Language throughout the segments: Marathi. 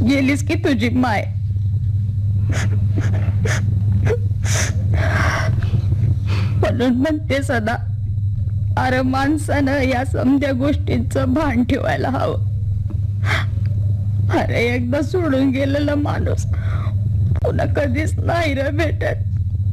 गेलीस की तुझी माय. म्हणून म्हणते सदा, अरे माणसानं या समध्या गोष्टींचं भान ठेवायला हवं. अरे एकदा सोडून गेलेला माणूस पुन्हा कधीच नाही रे भेटत.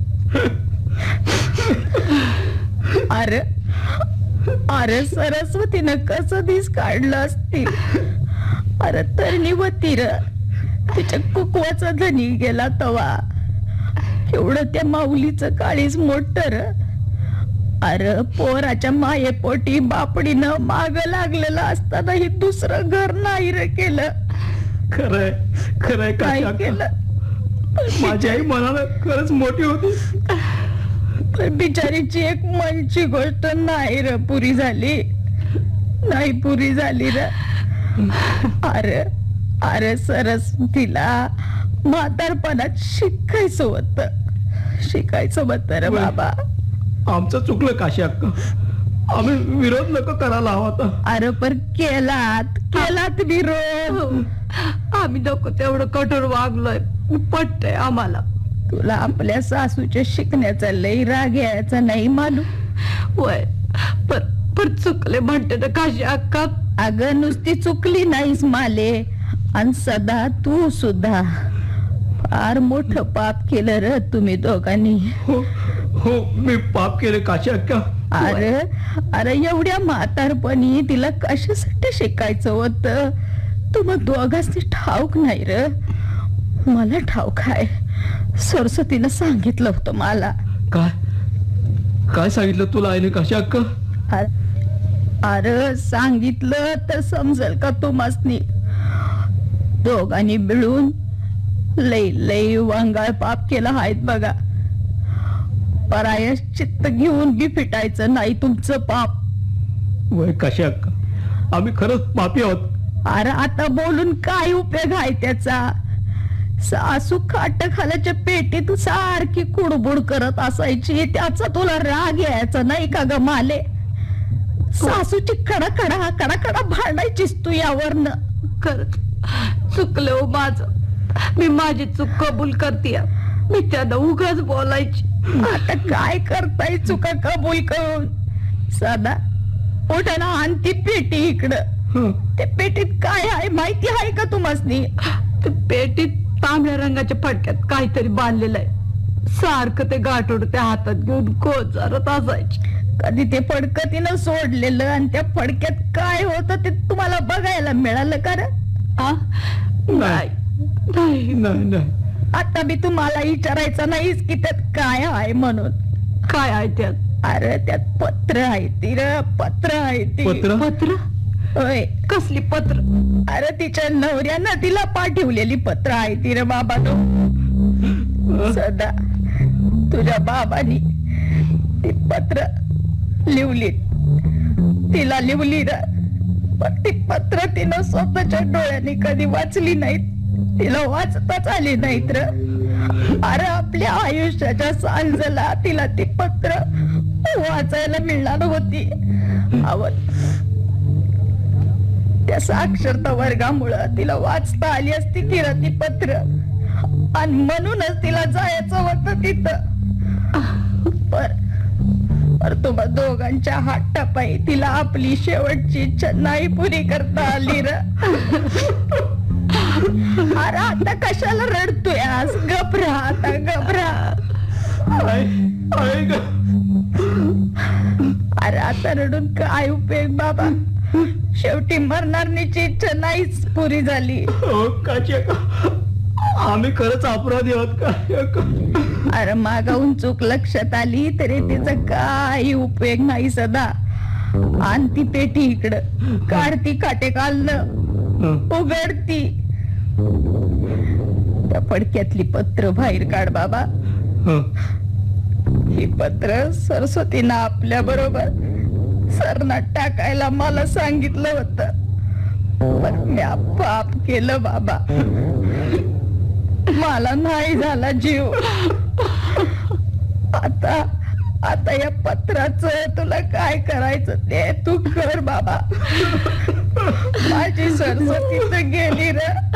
अरे अरे सरस्वतीनं कसं दिस काढलं असतील. अरे तरणी होती र, तिच्या कुकवाचा धनी गेला तवा. एवढं त्या माऊलीचं काळीच मोठं र. अरे पोराच्या मायेपोटी बापडीनं माग लागलेलं असताना ही दुसरं घर नाही रे केलं. खरंय खरंय. काय केलं? माझी आई मनाला खरंच मोठी होती. बिचारीची एक मनची गोष्ट नाही र पुरी झाली. नाही पुरी झाली र. अरे अरे सरस्वतीला म्हातारपणात शिकायचं होतं रे बाबा. आमचं चुकलं काशी अक्का. आम्ही विरोध नको करायला हवा होता. अरे पण केलात विरोध. आम्ही नको तेवढं कठोर वागलोय. पटतंय आम्हाला. तुला आपल्या सासूच्या शिकण्याचा लई राग यायचा नाही मालूम. वय पण चुकले म्हणते ना काशी अक्का. अगं नुसती चुकली नाहीस माले, आणि सदा तू सुद्धा फार मोठं पाप केलं र तुम्ही दोघांनी. हो हो मी पाप केले काशी अक्का. अरे अरे एवढ्या म्हातारपणी तिला कशासाठी शिकायचं होतं तुम्हा दोघांनी ठाऊक नाही र. मला ठाऊक आहे. सरस्वतीनं सांगितलं होतं मला. काय सांगितलं तुला आईने काशी अक्का? अरे सांगितलं तर समजेल का तुम्हासनी. दोघांनी मिळून लई वांगाळ पाप केला आहेत बघा. परायश्चित्त घेऊन बी फिटायचं नाही तुमचं पाप. वय काशी अक्का, आम्ही खरंच पापी आहोत. अरे आता बोलून काय उपयोग आहे त्याचा. सासू खाल्याच्या पेटीत सारखी कुडबुड करत असायची, त्याचा तुला राग यायचा नाही का ग माले. सासूची कडा भांडायचीस तू यावरनं. खरंच चुकलं हो माझं. मी माझी चूक कबूल करते. मी त्याला उगाच बोलायची. आता काय करताय चुका कबूल करून. सदा उठाना आणती पेटी इकडं. ते पेटीत काय आहे माहिती आहे का तुम्हासनी? ते पेटीत तांबड्या रंगाच्या फडक्यात काहीतरी बांधलेलं आहे. सारखं ते गाठोड त्या हातात घेऊन कोचारत असायची. कधी ते फडकं तिनं सोडलेलं आणि त्या फडक्यात काय होतं ते तुम्हाला बघायला मिळालं का रे? नाही. आता मी तुम्हाला विचारायचं नाहीच की त्यात काय आहे म्हणून. काय आहे त्यात? अरे त्यात पत्र आहे ती र. पत्र आहे ती. पत्र? होय. कसली पत्र? अरे तिच्या नवऱ्यानं तिला पाठवलेली पत्र आहे ती रे बाबानो. सदा तुझ्या बाबानी ती पत्र लिवली, तिला लिवली र. पण ती पत्र तिनं स्वतःच्या डोळ्यांनी कधी वाचली नाहीत. तिला वाचताच आली नाहीत र. अरे आपल्या आयुष्याच्या सांजला तिला ती पत्र वाचायला मिळणार होती. त्या साक्षरता वर्गामुळं तिला वाचता आली असती की र ती पत्र. आणि म्हणूनच तिला जायचं होतं तिथं. पर तुम्हा दोघांच्या हट्टापायी तिला आपली शेवटची इच्छा नाही पुरी करता आली र. अरे आता कशाला रडतोय? गबरा आता गबरा. अरे आता रडून काय उपयोग बाबा. शेवटी मरणारनीची इच्छा नाहीच पुरी झाली. आम्ही खरंच अपराधी आहोत का? अरे मागाहून चूक लक्षात आली तरी तिचा काही उपयोग नाही. सदा आण ती पेटी इकडं. काढती काटे काढलं उघडती. त्या फडक्यातली पत्र बाहेर काढ बाबा. ही पत्र सरस्वतीनं आपल्या बरोबर सरनाट टाकायला मला सांगितलं होतं. पण मी पाप केलं बाबा. मला नाही झाला जीव. आता या पत्राचं तुला काय करायचं ते तू कर बाबा. माझी सरस्वती तर गेली र.